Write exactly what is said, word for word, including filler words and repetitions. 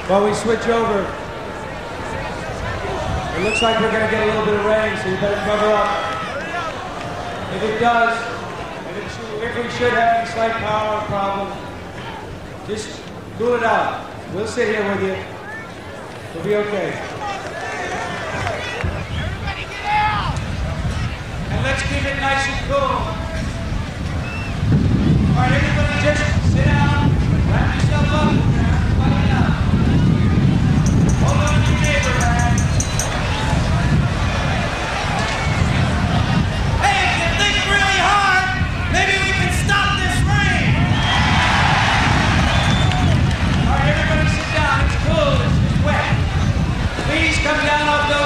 While we switch over, it looks like we're going to get a little bit of rain, so you better cover up. If it does, and if, if we should have any slight power problem, just cool it out. We'll sit here with you. We'll be okay. Everybody get out! And let's keep it nice and cool. All right, everybody just sit down, wrap yourself up, everybody down. Hold on to your neighbor, man. Hey, if you think really hard, maybe we can stop this rain! All right, everybody sit down. It's cool. It's, it's wet. Please come down off those